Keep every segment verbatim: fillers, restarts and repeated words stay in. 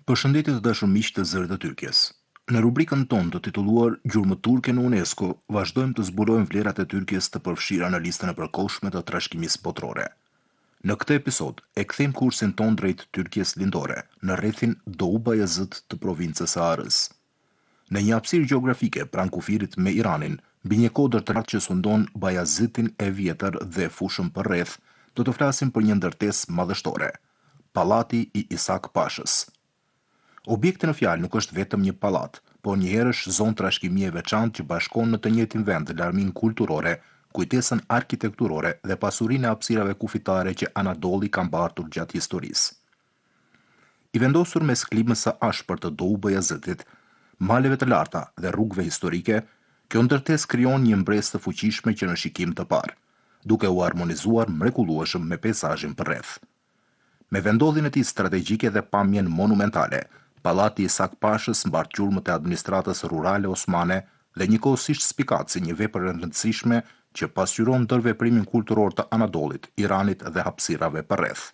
Përshëndetje të dashur miq të Zërit të Tyrkjes. Në rubrikën tonë të titulluar Gjurmë turke në UNESCO, vazhdojmë të zbulojmë vlerat e Tyrkjes të përfshira në listën e përkohshme të trashëgimisë botërore. Në këtë episod, e kthejmë kursin ton drejt Tyrkjes lindore, në rrethin Doğu Bayazıt të provincës së Arës. Në një hapësirë gjeografike pranë kufirit me Iranin, mbi një kodër të lartë që sundon Bayazıtin e vjetër dhe fushën përreth, do të flasim për një ndërtesë madhështore, Pallati i Isak Pashës. Objekti në fjalë nuk është vetëm një pallat, por njëherë është zonë trashëgimie e veçantë që bashkon në të njëjtin vend larminë kulturore, kujtesën arkitekturore dhe pasurinë e hapësirave kufitare që Anadolli ka mbartur gjatë historisë. I vendosur mes klimës së ashpër të Doğu Bayazıtit, maleve të larta dhe rrugëve historike, kjo ndërtesë krijon një mbresë të fuqishme që në shikim të parë, duke u harmonizuar mrekullueshëm me peizazhin përreth. Me vendodhjen e tij strategjike dhe pamjen monumentale, Pallati i Isak Pashës mbart gjurmët e administratës rurale osmane dhe njëkohësisht spikat si një vepër e rëndësishme që pasqyron ndërveprimin kulturor të Anadollit, Iranit dhe hapësirave përreth.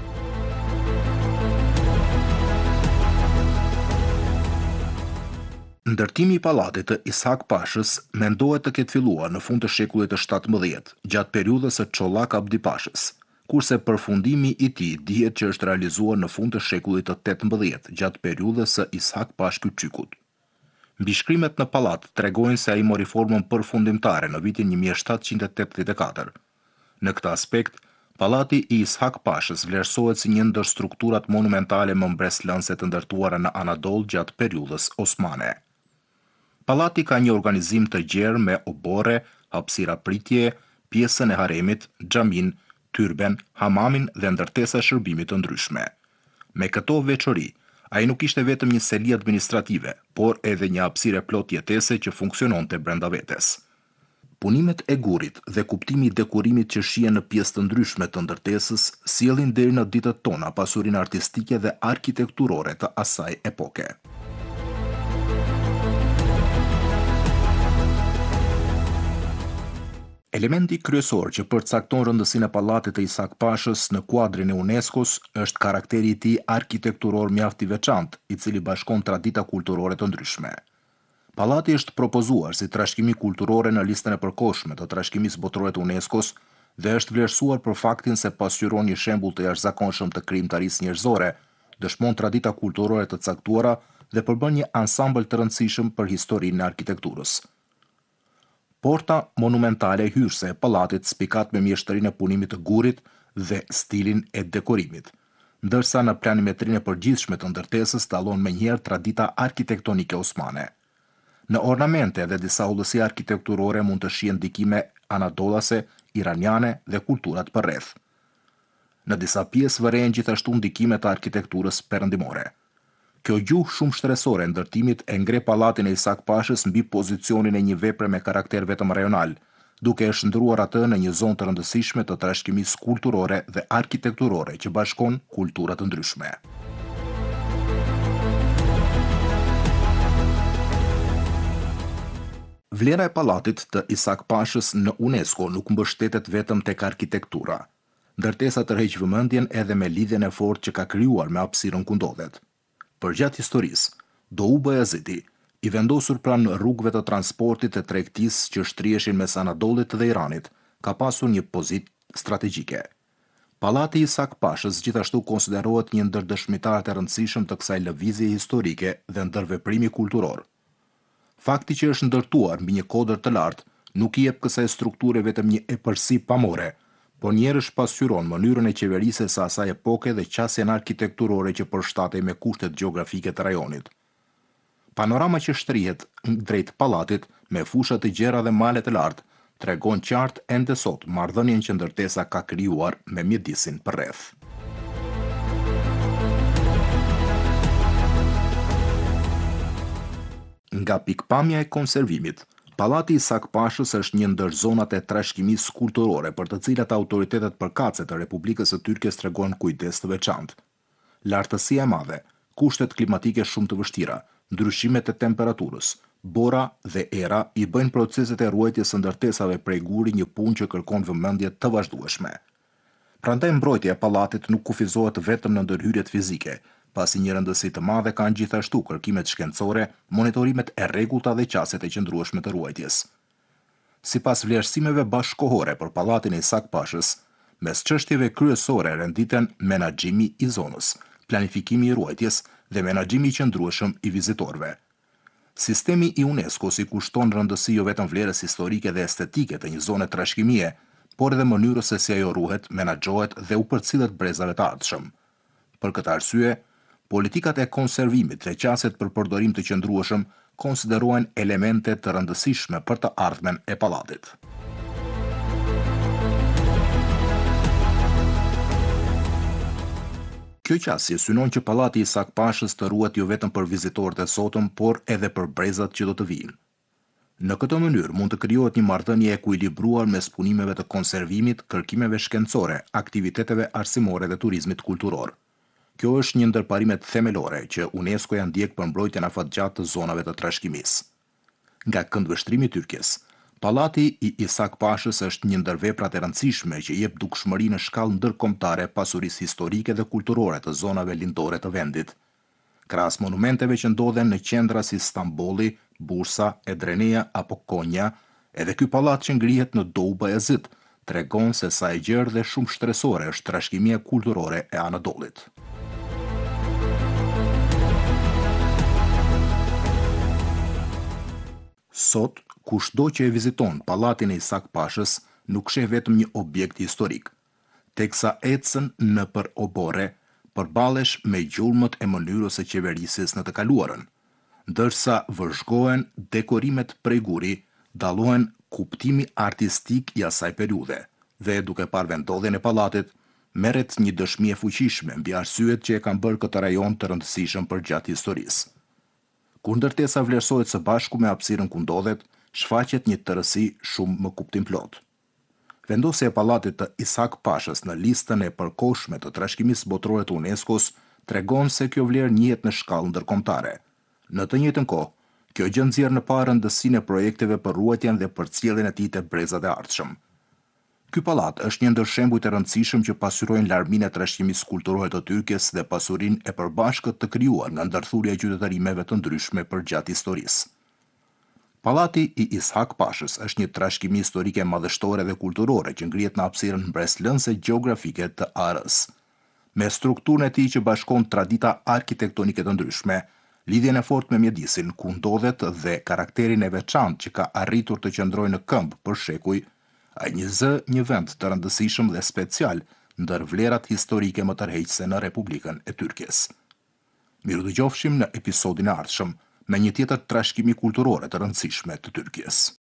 Ndërtimi i pallatit të Isak Pashës mendohet të ketë filluar në fund të shekullit të shtatëmbëdhjetë, gjatë periudhës së Çollak Abdi Pashës, kurse përfundimi i tij dihet që është realizuar në fund të shekullit të tetëmbëdhjetë, gjatë periudhës së Ishak Pash Kyçykut. Mbishkrimet në pallat tregojnë se ai mori formën përfundimtare në vitin një mijë e shtatëqind e tetëdhjetë e katër. Në këtë aspekt, Pallati i Ishak Pashës vlerësohet si një ndër strukturat monumentale më mbreslënse të ndërtuara në Anadol gjatë periudhës osmane. Pallati ka një organizim të gjerë me oborre, hapësira pritjeje, pjesën e haremit, xhamin, tyrben, hamamin dhe ndërtesa shërbimit të ndryshme. Me këto veçori, ai nuk ishte vetëm një seli administrative, por edhe një hapësirë plot jetese që funksiononte brenda vetes. Punimet e gurit dhe kuptimi i dekorimit që shihen në pjesë të ndryshme të ndërtesës sjellin deri në ditët tona pasurinë artistike dhe arkitekturore të asaj epoke. Elementi kryesor që përcakton rëndësinë e pallatit të Isak Pashës në kuadrin e UNESCO-s është karakteri i tij arkitekturor mjaft i veçantë, i cili bashkon tradita kulturore të ndryshme. Pallati është propozuar si trashëgimi kulturore në listën e përkohshme të trashëgimisë botërore të UNESCO-s dhe është vlerësuar për faktin se pasqyron një shembull të jashtëzakonshëm të krijimtarisë njerëzore, dëshmon tradita kulturore të caktuara dhe përbën një ansambël të rëndësishëm për historinë e arkitekturës. Porta monumentale e hyrëse e pallatit spikat me mjeshtërinë e punimit të gurit dhe stilin e dekorimit, ndërsa në planimetrinë e përgjithshme të ndërtesës dallon menjëherë tradita arkitektonike osmane. Në ornamente dhe disa ullësi arkitekturore mund të shihen ndikime anadollase, iraniane dhe kulturat përreth. Në disa pjesë vërejnë gjithashtu ndikime të arkitekturës perëndimore. Kjo gjuhë shumë shtresore e ndërtimit e ngre pallatin e Isak Pashës mbi pozicionin e një vepre me karakter vetëm rajonal, duke e shndruar atë në një zonë të rëndësishme të trashëgimisë kulturore dhe arkitekturore që bashkon kultura të ndryshme. Vlera e pallatit të Isak Pashës në UNESCO nuk mbështetet vetëm tek arkitektura. Ndërtesa tërheq vëmendjen edhe me lidhjen e fortë që ka krijuar me hapësirën ku ndodhet. Për gjatë historisë, Doğu Bayazıti, i vendosur pranë rrugëve të transportit e tregtisë që shtrieshin mes Anadollit dhe Iranit, ka pasur një pozitë strategjike. Pallati i Isak Pashës gjithashtu konsiderohet një ndër dëshmitarët e rëndësishëm të kësaj lëvizje historike dhe ndërveprimi kulturor. Fakti që është ndërtuar mbi një kodër të lartë nuk i jep kësaj strukture vetëm një epërsi pamore, por njerësh pasqyron mënyrën e qeverisjes së asaj epoke dhe qasjen arkitekturore që përshtatej me kushtet gjeografike të rajonit. Panorama që shtrihet drejt pallatit me fusha të gjera dhe male të lartë tregon qartë ende sot marrëdhënien që ndërtesa ka krijuar me mjedisin përreth. Nga pikpamja e konservimit, Pallati i Isak Pashës është një ndër zonat e trashëgimisë kulturore për të cilat autoritetet përkatëse të Republikës së Tyrkjes tregojnë kujdes të veçantë. Lartësia e madhe, kushtet klimatike shumë të vështira, ndryshimet e temperaturës, bora dhe era i bëjnë proceset e ruajtjes së ndërtesave prej guri një punë që kërkon vëmendje të vazhdueshme. Prandaj mbrojtja e pallatit nuk kufizohet vetëm në ndërhyrjet fizike, Pasi një rëndësi të madhe kanë gjithashtu kërkimet shkencore, monitorimet e rregullta dhe qaset e qëndrueshme të ruajtjes. Sipas vlerësimeve bashkëkohore për pallatin e Isak Pashës, mes çështjeve kryesore renditen menaxhimi i zonës, planifikimi i ruajtjes dhe menaxhimi i qëndrueshëm i vizitorëve. Sistemi i UNESCO si kushton rëndësi jo vetëm vlerës historike dhe estetike të një zone trashëgimie, por edhe mënyrës se si ajo ruhet, menaxhohet dhe u përcillet brezave të ardhshëm. Për këtë arsye, politikat e konservimit dhe qaset për përdorim të qëndrueshëm konsiderohen elemente të rëndësishme për të ardhmen e pallatit. Kjo qasje synon që pallati i Isak Pashës të ruhet jo vetëm për vizitorët e sotëm, por edhe për brezat që do të vinë. Në këtë mënyrë mund të krijohet një marrëdhënie e ekuilibruar mes punimeve të konservimit, kërkimeve shkencore, aktiviteteve arsimore dhe turizmit kulturor. Kjo është një ndër parimet themelore që UNESCO ja ndjek për mbrojtjen afatgjatë të zonave të trashëgimisë. Nga këndvështrimi i Tyrkisë, pallati i Isak Pashës është një ndër veprat e rëndësishme që jep dukshmëri në shkallë ndërkombëtare pasurisë historike dhe kulturore të zonave lindore të vendit. Krahas monumenteve që ndodhen në qendra si Stambolli, Bursa, Edrenia apo Konja, edhe ky pallat që ngrihet në Dou Bayazit tregon se sa e gjerë dhe shumë shtresore është trashëgimia kulturore e Anadollit. Sot, kushdo që e viziton pallatin e Isak Pashës nuk sheh vetëm një objekt historik. Teksa ecën nëpër obore, përballesh me gjurmët e mënyrës së qeverisjes në të kaluarën, ndërsa vëzhgohen dekorimet prej guri, dallohen kuptimi artistik i asaj periudhe, dhe duke parë vendodhjen e pallatit, merret një dëshmi e fuqishme mbi arsyet që e kanë bërë këtë rajon të rëndësishëm për gjatë historisë. Kur ndërtesa vlerësohet së bashku me hapësirën ku ndodhet, shfaqet një tërësi shumë më kuptimplot. Vendosja e pallatit të Isak Pashës në listën e përkohshme të trashëgimisë botërore të UNESCO-s tregon se kjo vlerë njihet në shkallë ndërkombëtare. Në të njëjtën kohë, kjo gjë nxjerr në parë rëndësinë e projekteve për ruajtjen dhe përcjelljen e tij te brezat e ardhshëm. Ky pallat është një ndër shembujt e rëndësishëm që pasqyrojnë larminë e trashëgimisë kulturore të Tyrkisë dhe pasurinë e përbashkët të krijuar nga ndërthurja e qytetarimeve të ndryshme përgjatë historisë. Pallati i Isak Pashës është një trashëgimi historike madhështore dhe kulturore që ngrihet në hapësirën mbreslënse gjeografike të Arës. Me strukturën e tij që bashkon tradita arkitektonike të ndryshme, lidhjen e fortë me mjedisin ku ndodhet dhe karakterin e veçantë që ka arritur të qëndrojë në këmbë për shekuj, ai një zë një vend të rëndësishëm dhe special ndër vlerat historike më tërheqëse në Republikën e Tyrkisë. Miru dëgjofshim në episodin e ardhshëm me një tjetër trashëgimi kulturore të rëndësishme të Tyrkisë.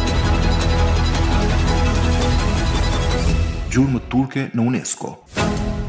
Gjurmët turke në UNESCO.